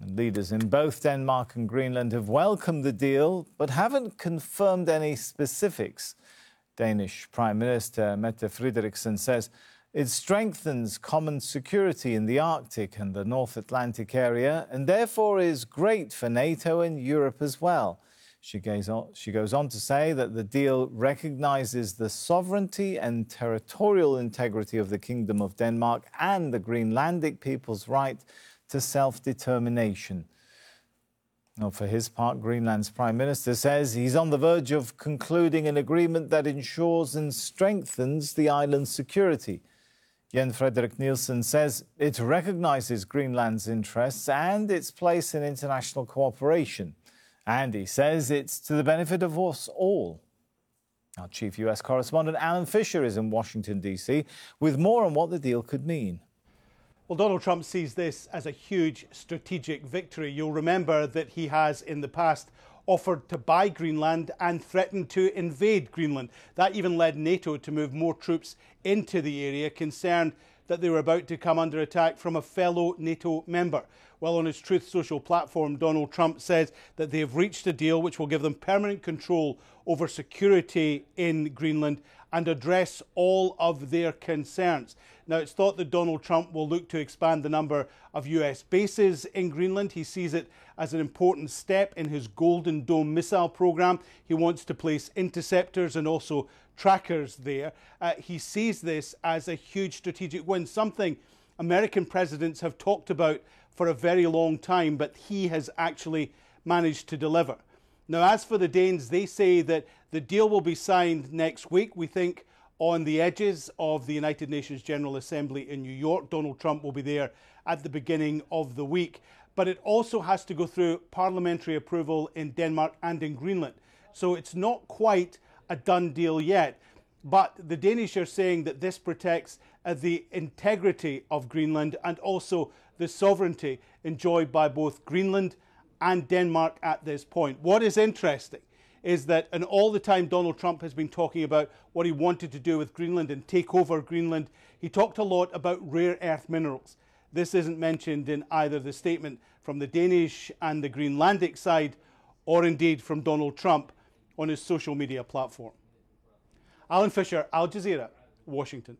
And leaders in both Denmark and Greenland have welcomed the deal, but haven't confirmed any specifics. Danish Prime Minister Mette Frederiksen says it strengthens common security in the Arctic and the North Atlantic area, and therefore is great for NATO and Europe as well. She goes on to say that the deal recognises the sovereignty and territorial integrity of the Kingdom of Denmark and the Greenlandic people's right to self-determination. Now, for his part, Greenland's Prime Minister says he's on the verge of concluding an agreement that ensures and strengthens the island's security. Jens Frederik Nielsen says it recognises Greenland's interests and its place in international cooperation. And he says it's to the benefit of us all. Our chief US correspondent Alan Fisher is in Washington, D.C., with more on what the deal could mean. Well, Donald Trump sees this as a huge strategic victory. You'll remember that he has in the past offered to buy Greenland and threatened to invade Greenland. That even led NATO to move more troops into the area, concerned that they were about to come under attack from a fellow NATO member. Well, on his Truth Social platform, Donald Trump says that they have reached a deal which will give them permanent control over security in Greenland and address all of their concerns. Now, it's thought that Donald Trump will look to expand the number of US bases in Greenland. He sees it as an important step in his Golden Dome missile program. He wants to place interceptors and also trackers there. He sees this as a huge strategic win, something American presidents have talked about for a very long time, but he has actually managed to deliver. Now, as for the Danes, they say that the deal will be signed next week. We think on the edges of the United Nations General Assembly in New York. Donald Trump will be there at the beginning of the week. But it also has to go through parliamentary approval in Denmark and in Greenland. So it's not quite a done deal yet. But the Danish are saying that this protects the integrity of Greenland and also the sovereignty enjoyed by both Greenland and Denmark at this point. What is interesting is that, and all the time Donald Trump has been talking about what he wanted to do with Greenland and take over Greenland, he talked a lot about rare earth minerals. This isn't mentioned in either the statement from the Danish and the Greenlandic side, or indeed from Donald Trump on his social media platform. Alan Fisher, Al Jazeera, Washington.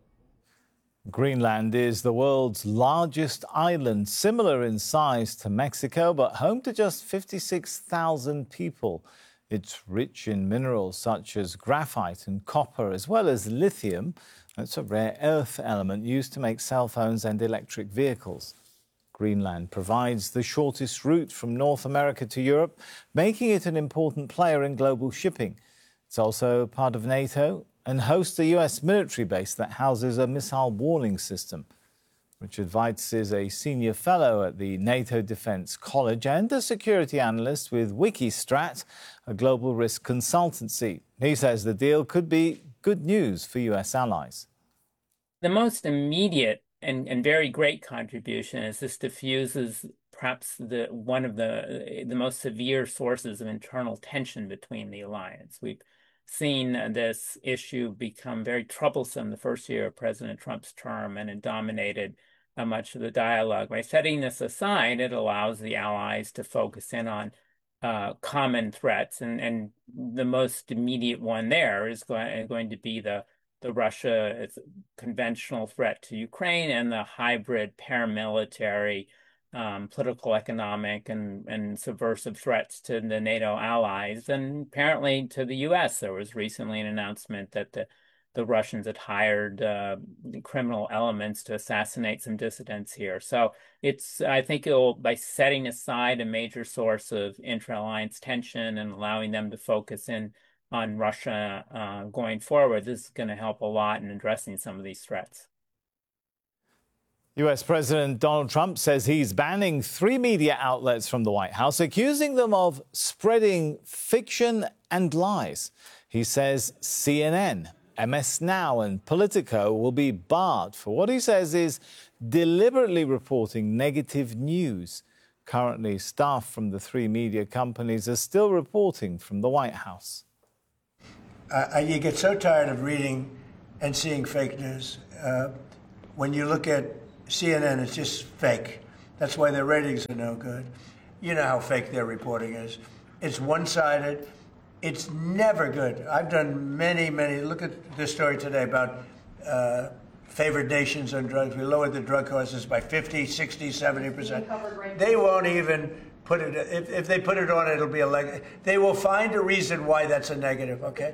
Greenland is the world's largest island, similar in size to Mexico, but home to just 56,000 people. It's rich in minerals such as graphite and copper, as well as lithium. That's a rare earth element used to make cell phones and electric vehicles. Greenland provides the shortest route from North America to Europe, making it an important player in global shipping. It's also part of NATO and hosts a US military base that houses a missile warning system. Richard Weitz is a senior fellow at the NATO Defence College and a security analyst with Wikistrat, a global risk consultancy. He says the deal could be good news for US allies. The most immediate and very great contribution is this diffuses perhaps one of the most severe sources of internal tension between the alliance. We've seen this issue become very troublesome the first year of President Trump's term, and it dominated much of the dialogue. By setting this aside, it allows the allies to focus in on common threats, and the most immediate one there is going to be the Russia conventional threat to Ukraine and the hybrid paramilitary, political, economic, and subversive threats to the NATO allies, and apparently to the U.S. There was recently an announcement that the Russians had hired criminal elements to assassinate some dissidents here. So I think by setting aside a major source of intra-alliance tension and allowing them to focus in on Russia going forward, this is going to help a lot in addressing some of these threats. US President Donald Trump says he's banning 3 media outlets from the White House, accusing them of spreading fiction and lies. He says CNN, MS Now and Politico will be barred for what he says is deliberately reporting negative news. Currently, staff from the 3 media companies are still reporting from the White House. You get so tired of reading and seeing fake news. When you look at CNN, it's just fake. That's why their ratings are no good. You know how fake their reporting is. It's one-sided. It's never good. I've done many, look at this story today about favored nations on drugs. We lowered the drug costs by 50, 60, 70%. They won't even put it, if they put it on, it'll be they will find a reason why that's a negative, okay?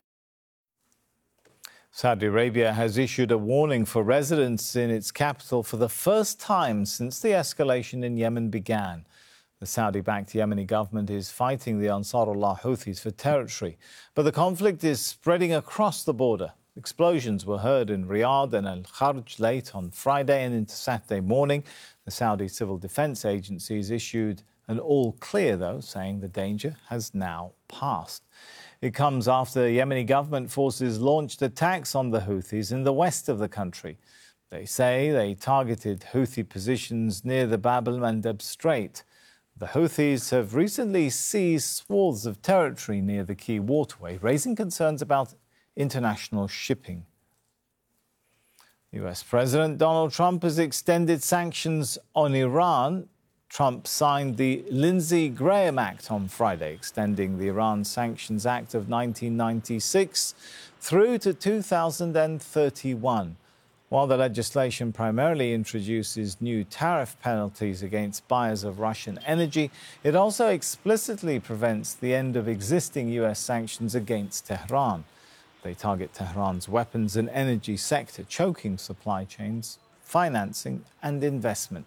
Saudi Arabia has issued a warning for residents in its capital for the first time since the escalation in Yemen began. The Saudi-backed Yemeni government is fighting the Ansarullah Houthis for territory, but the conflict is spreading across the border. Explosions were heard in Riyadh and Al-Kharj late on Friday and into Saturday morning. The Saudi Civil Defense Agencies issued an all-clear, though, saying the danger has now passed. It comes after Yemeni government forces launched attacks on the Houthis in the west of the country. They say they targeted Houthi positions near the Bab el-Mandeb Strait. The Houthis have recently seized swaths of territory near the key waterway, raising concerns about international shipping. US President Donald Trump has extended sanctions on Iran. Trump signed the Lindsey Graham Act on Friday, extending the Iran Sanctions Act of 1996 through to 2031. While the legislation primarily introduces new tariff penalties against buyers of Russian energy, it also explicitly prevents the end of existing US sanctions against Tehran. They target Tehran's weapons and energy sector, choking supply chains, financing and investment.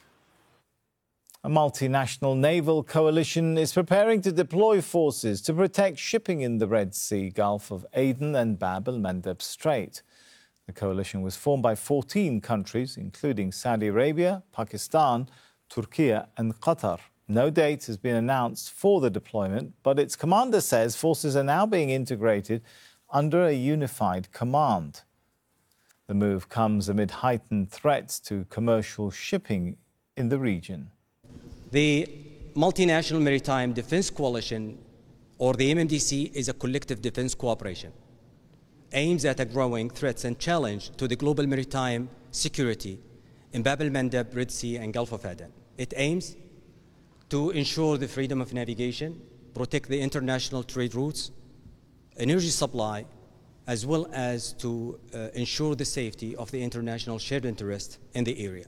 A multinational naval coalition is preparing to deploy forces to protect shipping in the Red Sea, Gulf of Aden and Bab el-Mandeb Strait. The coalition was formed by 14 countries, including Saudi Arabia, Pakistan, Turkey and Qatar. No date has been announced for the deployment, but its commander says forces are now being integrated under a unified command. The move comes amid heightened threats to commercial shipping in the region. The Multinational Maritime Defense Coalition, or the MMDC, is a collective defense cooperation aims at a growing threats and challenge to the global maritime security in Bab el-Mandeb, Red Sea and Gulf of Aden. It aims to ensure the freedom of navigation, protect the international trade routes, energy supply, as well as to ensure the safety of the international shared interest in the area.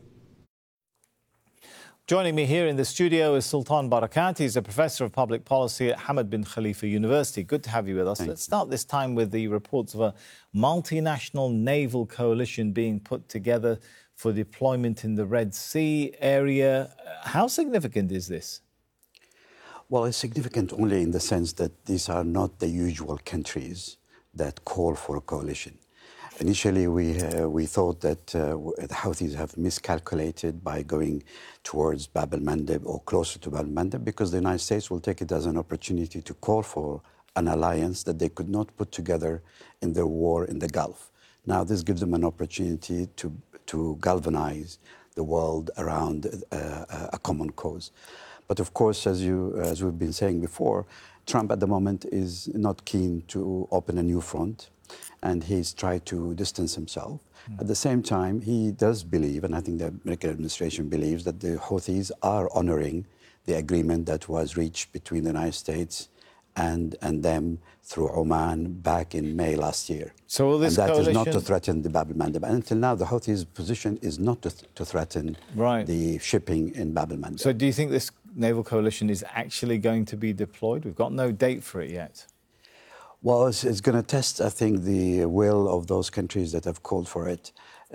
Joining me here in the studio is Sultan Barakat. He's a professor of public policy at Hamad bin Khalifa University. Good to have you with us. Let's start this time with the reports of a multinational naval coalition being put together for deployment in the Red Sea area. How significant is this? Well, it's significant only in the sense that these are not the usual countries that call for a coalition. Initially, we thought that the Houthis have miscalculated by going towards Bab el-Mandeb or closer to Bab el-Mandeb because the United States will take it as an opportunity to call for an alliance that they could not put together in their war in the Gulf. Now, this gives them an opportunity to galvanize the world around a common cause. But of course, as we've been saying before, Trump at the moment is not keen to open a new front, and he's tried to distance himself. At the same time, he does believe, and I think the American administration believes, that the Houthis are honoring the agreement that was reached between the United States and them through Oman back in May last year. So will this and that coalition... is not to threaten the Bab el-Mandeb. And until now, the Houthis' position is not to threaten the shipping in Bab el-Mandeb. So do you think this naval coalition is actually going to be deployed? We've got no date for it yet. Well, it's going to test, I think, the will of those countries that have called for it.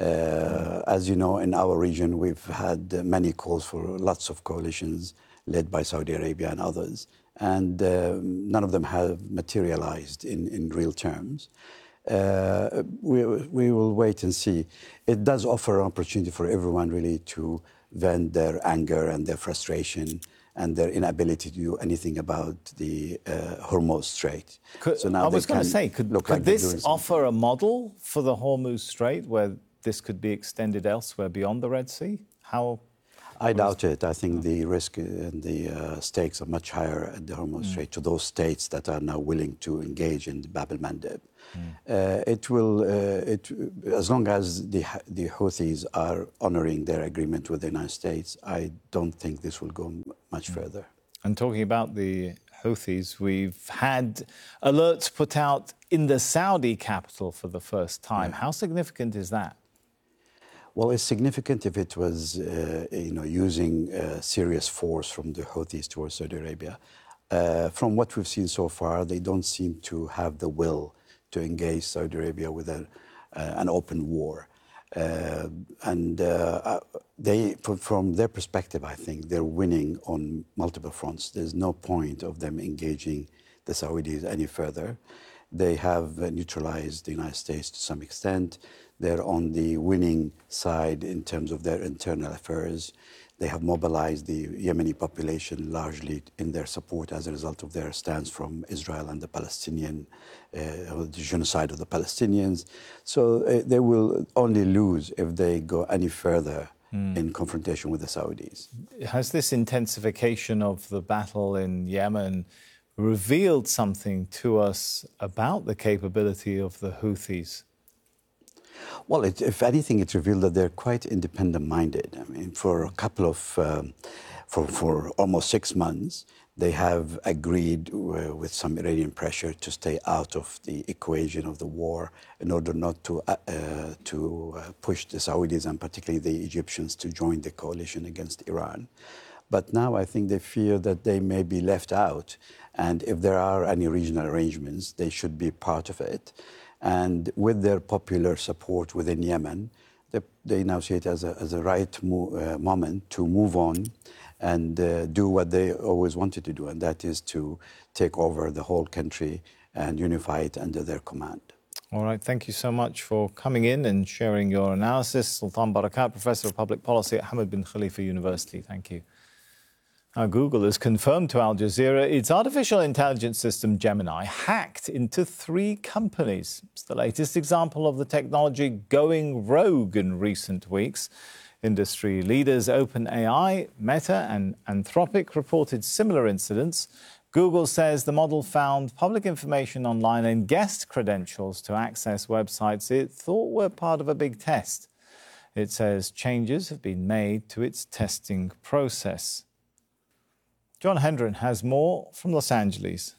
As you know, in our region, we've had many calls for lots of coalitions led by Saudi Arabia and others, and none of them have materialized in real terms. We will wait and see. It does offer an opportunity for everyone really to vent their anger and their frustration and their inability to do anything about the Hormuz Strait. So now I was going to say, could this offer a model for the Hormuz Strait where this could be extended elsewhere beyond the Red Sea? How? I doubt it. I think the risk and the stakes are much higher at the Hormuz Strait to those states that are now willing to engage in the Bab el-Mandeb. As long as the Houthis are honoring their agreement with the United States, I don't think this will go much further. And talking about the Houthis, we've had alerts put out in the Saudi capital for the first time. Yeah. How significant is that? Well, it's significant if it was, using serious force from the Houthis towards Saudi Arabia. From what we've seen so far, they don't seem to have the will to engage Saudi Arabia with an open war. From their perspective, I think they're winning on multiple fronts. There's no point of them engaging the Saudis any further. They have neutralized the United States to some extent. They're on the winning side in terms of their internal affairs. They have mobilized the Yemeni population largely in their support as a result of their stance from Israel and the Palestinian, the genocide of the Palestinians. So they will only lose if they go any further in confrontation with the Saudis. Has this intensification of the battle in Yemen revealed something to us about the capability of the Houthis? Well, if anything, it revealed that they're quite independent-minded. I mean, for a couple of, for almost 6 months, they have agreed with some Iranian pressure to stay out of the equation of the war in order not to push the Saudis and particularly the Egyptians to join the coalition against Iran. But now I think they fear that they may be left out, and if there are any regional arrangements, they should be part of it. And with their popular support within Yemen, they now see it as a right moment to move on and do what they always wanted to do, and that is to take over the whole country and unify it under their command. All right, thank you so much for coming in and sharing your analysis. Sultan Barakat, Professor of Public Policy at Hamad bin Khalifa University. Thank you. Now, Google has confirmed to Al Jazeera its artificial intelligence system Gemini hacked into 3 companies. It's the latest example of the technology going rogue in recent weeks. Industry leaders OpenAI, Meta and Anthropic reported similar incidents. Google says the model found public information online and guest credentials to access websites it thought were part of a big test. It says changes have been made to its testing process. John Hendren has more from Los Angeles.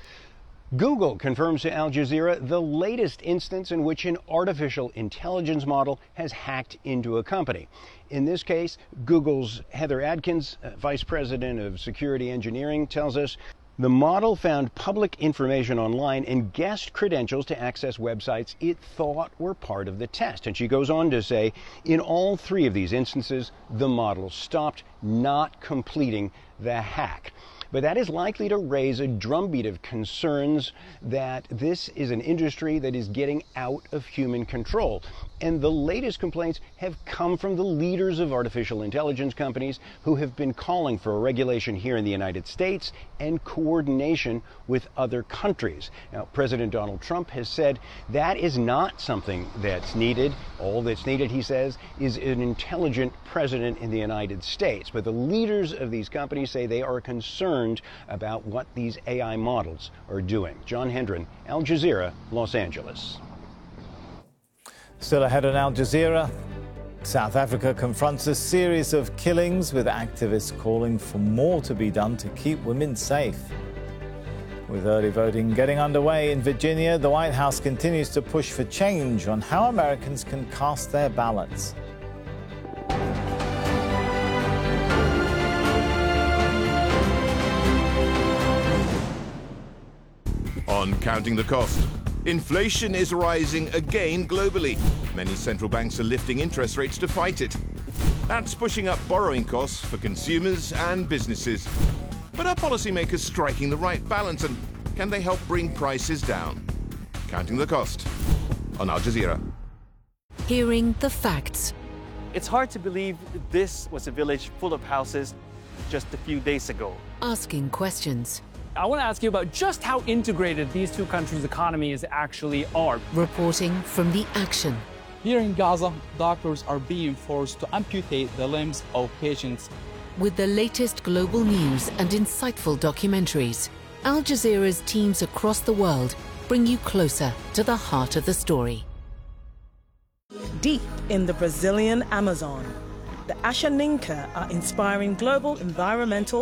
Google confirms to Al Jazeera the latest instance in which an artificial intelligence model has hacked into a company. In this case, Google's Heather Adkins, Vice President of Security Engineering, tells us the model found public information online and guest credentials to access websites it thought were part of the test. And she goes on to say, in all 3 of these instances, the model stopped, not completing the hack. But that is likely to raise a drumbeat of concerns that this is an industry that is getting out of human control. And the latest complaints have come from the leaders of artificial intelligence companies who have been calling for a regulation here in the United States and coordination with other countries. Now, President Donald Trump has said that is not something that's needed. All that's needed, he says, is an intelligent president in the United States. But the leaders of these companies say they are concerned about what these AI models are doing. John Hendren, Al Jazeera, Los Angeles. Still ahead on Al Jazeera, South Africa confronts a series of killings with activists calling for more to be done to keep women safe. With early voting getting underway in Virginia, the White House continues to push for change on how Americans can cast their ballots. On Counting the Cost, inflation is rising again globally. Many central banks are lifting interest rates to fight it. That's pushing up borrowing costs for consumers and businesses. But are policymakers striking the right balance, and can they help bring prices down? Counting the Cost on Al Jazeera. Hearing the facts. It's hard to believe this was a village full of houses just a few days ago. Asking questions. I want to ask you about just how integrated these 2 countries' economies actually are. Reporting from the action. Here in Gaza, doctors are being forced to amputate the limbs of patients. With the latest global news and insightful documentaries, Al Jazeera's teams across the world bring you closer to the heart of the story. Deep in the Brazilian Amazon, the Ashaninka are inspiring global environmental